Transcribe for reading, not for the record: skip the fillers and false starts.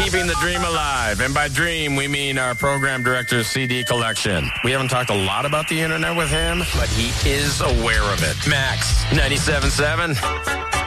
keeping the dream alive. And by dream, we mean our program director's CD collection. We haven't talked a lot about the internet with him, but he is aware of it. Max, 97.7.